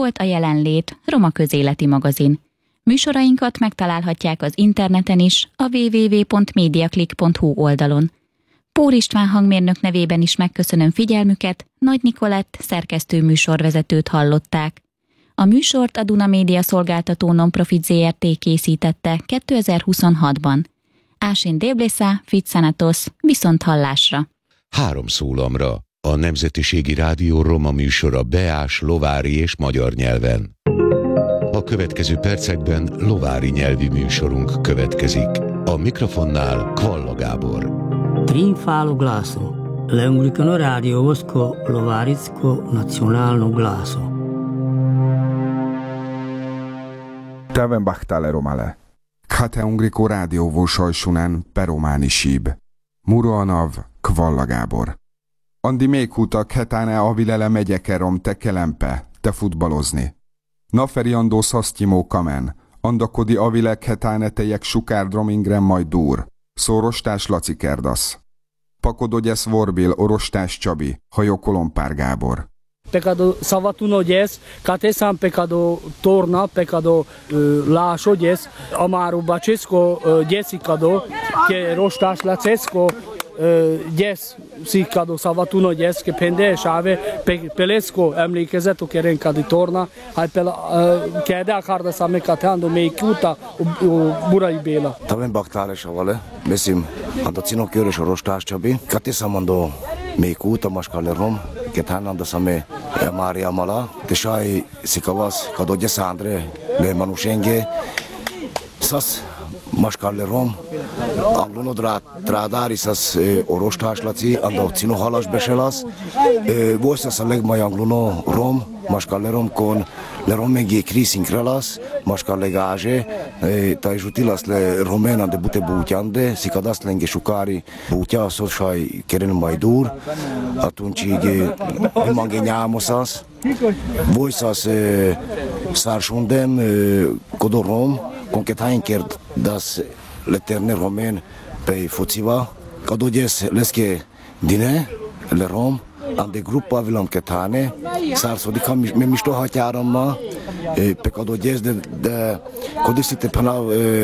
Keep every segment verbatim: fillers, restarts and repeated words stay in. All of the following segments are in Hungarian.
volt a Jelenlét, Roma közéleti magazin. Műsorainkat megtalálhatják az interneten is, a double-u double-u double-u pont mediaclick pont hu oldalon. Pór István hangmérnök nevében is megköszönöm figyelmüket, Nagy Nikolett szerkesztő műsorvezetőt hallották. A műsort a Duna Média Szolgáltató Nonprofit zé er té készítette kétezer-huszonhatban. Ásin Déblésza, Fitszanatos, viszont hallásra. Három szólamra. A Nemzetiségi Rádió roma műsora beás, lovári és magyar nyelven. A következő percekben lovári nyelvi műsorunk következik. A mikrofonnál Kvalla Gábor. Trinfalo glaso, l'anglicano radio vosko lovaricko nacionalno glaso. Teven bahtale romale. Kate ungriko rádióvó sajsunen perománi síb. Muroanav Kvalla Gábor. Andi mékuta ketáne avilele megyekerom te kelempe, te futballozni. Naferi andó szasztyimó kamen, andakodi avile ketáne tejek sukárdrom ingren majd dur. Szórostás Laci Kerdasz. Pakodogyesz Vorbil Orostás Csabi, Hajó Kolompár Gábor. Pecado savatuno gyes, katesam pecado torna, pecado uh, láso gyes, amaro bacesco uh, gyeszikado, ke rostás lacesco gyes szikado savatuno gyes, ke pende sáve pe, pelesco emlékezett, ke renkadi torna, hát pela uh, kede akarda szame kateando meikuta burai béla. Taven baktále savale, beszim, anda cino körös a rostás Csabi, katesam ando meikuta maskalerom, Ketán anda szame Mária Mala, te saj szikavasz, kadodja szándre, le manusenge, szasz maskalle rom, anglonodra trádári szasz orostás laci, anda cino halas beselasz, vojszasz a legmaj anglono rom, maskalle rom kon, le romengé kriszinkrelasz, maskalle gáze, ta is utilasz le romena de bute bútyande, szikadasz lenge sukári bútya, szó saj keren majdur, atuncsig mange nyámoszasz, vojszasz szársundem, kodorom, con che tain ker das l'eterne romain pe fociva kadojes leske dine le rom ande gruppa vilam ketane sar so dikam me misto hatyaramma pe kadojes de de kodisite pana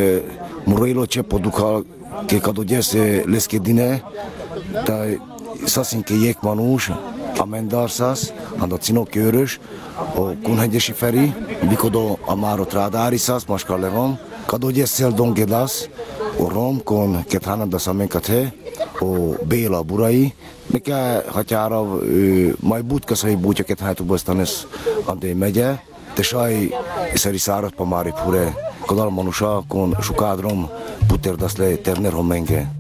murelo che poduka ke kadojes leske dine ta sasin ke yek manus amendarsas anda cino körös o kunhegyesi feri bikodo amaro trádárisas maskalevom kadogyesszel dongedas o rom kon kethánadas amenkathe o béla burai meke hatyára majd butkaszai bútya kethájtubasztanes ande megye te saj szeri szárat pamári pure kadal manusa kon sukádrom puterdas le terner homenge.